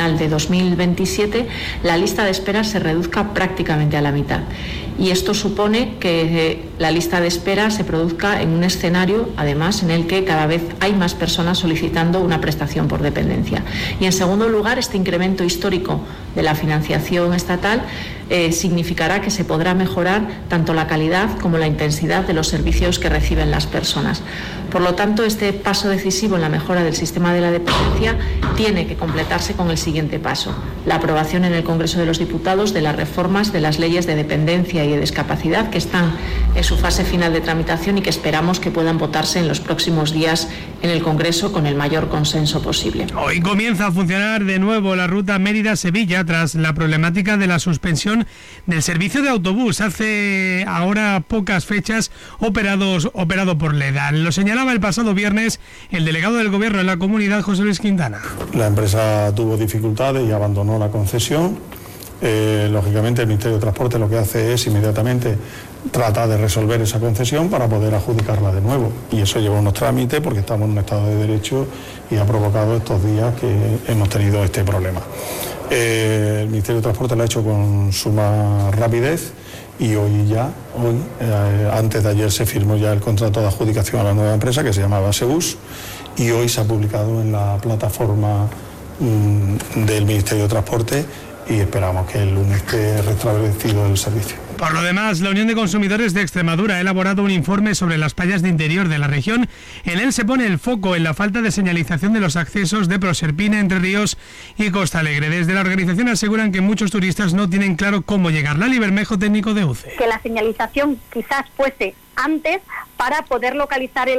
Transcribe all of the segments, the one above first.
final de 2027 la lista de espera se reduzca prácticamente a la mitad. Y esto supone que la lista de espera se produzca en un escenario, además, en el que cada vez hay más personas solicitando una prestación por dependencia. Y, en segundo lugar, este incremento histórico de la financiación estatal significará que se podrá mejorar tanto la calidad como la intensidad de los servicios que reciben las personas. Por lo tanto, este paso decisivo en la mejora del sistema de la dependencia tiene que completarse con el siguiente paso: la aprobación en el Congreso de los Diputados de las reformas de las leyes de dependencia y de discapacidad, que están en su fase final de tramitación y que esperamos que puedan votarse en los próximos días en el Congreso con el mayor consenso posible. Hoy comienza a funcionar de nuevo la ruta Mérida-Sevilla tras la problemática de la suspensión del servicio de autobús hace ahora pocas fechas operado por Leda. Lo señalaba el pasado viernes el delegado del Gobierno en la comunidad, José Luis Quintana. La empresa tuvo dificultades y abandonó la concesión. Lógicamente el Ministerio de Transporte lo que hace es inmediatamente tratar de resolver esa concesión para poder adjudicarla de nuevo, y eso lleva unos trámites porque estamos en un estado de derecho y ha provocado estos días que hemos tenido este problema. El Ministerio de Transporte lo ha hecho con suma rapidez y hoy, antes de ayer se firmó ya el contrato de adjudicación a la nueva empresa que se llama Basebus, y hoy se ha publicado en la plataforma del Ministerio de Transporte y esperamos que el lunes esté restablecido el servicio. Por lo demás, la Unión de Consumidores de Extremadura ha elaborado un informe sobre las playas de interior de la región. En él se pone el foco en la falta de señalización de los accesos de Proserpina, Entre Ríos y Costa Alegre. Desde la organización aseguran que muchos turistas no tienen claro cómo llegar. Lali Bermejo, técnico de UCE. Que la señalización quizás fuese antes para poder localizar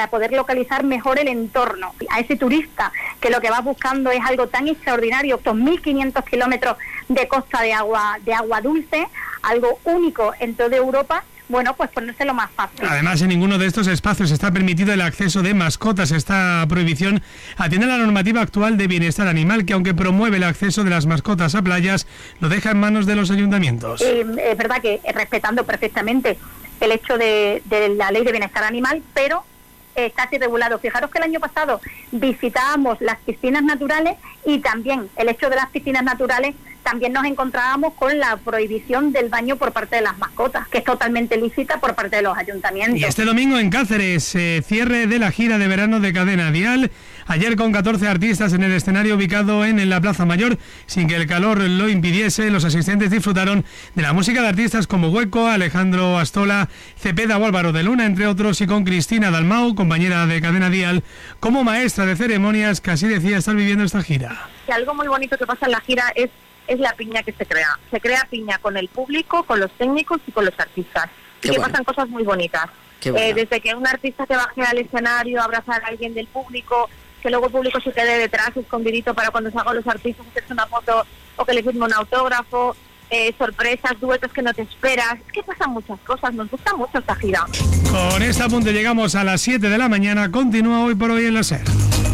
mejor el entorno a ese turista que lo que va buscando es algo tan extraordinario, 2.500 kilómetros de costa de agua dulce, algo único en toda Europa. Bueno, pues ponérselo más fácil. Además, en ninguno de estos espacios está permitido el acceso de mascotas. Esta prohibición atiende a la normativa actual de bienestar animal, que aunque promueve el acceso de las mascotas a playas, lo deja en manos de los ayuntamientos. Es verdad que respetando perfectamente el hecho de la ley de bienestar animal, pero está así regulado. Fijaros que el año pasado visitábamos las piscinas naturales y también el hecho de las piscinas naturales también nos encontrábamos con la prohibición del baño por parte de las mascotas, que es totalmente lícita por parte de los ayuntamientos. Y este domingo en Cáceres, cierre de la gira de verano de Cadena Dial. Ayer con 14 artistas en el escenario ubicado en la Plaza Mayor, sin que el calor lo impidiese, los asistentes disfrutaron de la música de artistas como Hueco, Alejandro Astola, Cepeda o Álvaro de Luna, entre otros, y con Cristina Dalmau, compañera de Cadena Dial, como maestra de ceremonias, que así decía estar viviendo esta gira. Que algo muy bonito que pasa en la gira es la piña que se crea. Se crea piña con el público, con los técnicos y con los artistas. Y que pasan cosas muy bonitas. Desde que un artista te baje al escenario, abrazar a alguien del público, que luego el público se quede detrás escondidito para cuando salgan los artistas hacerse una foto o que le firme un autógrafo, sorpresas, duetos que no te esperas. Es que pasan muchas cosas, nos gusta mucho esta gira. Con este apunte llegamos a las 7 de la mañana. Continúa Hoy por Hoy en la SER.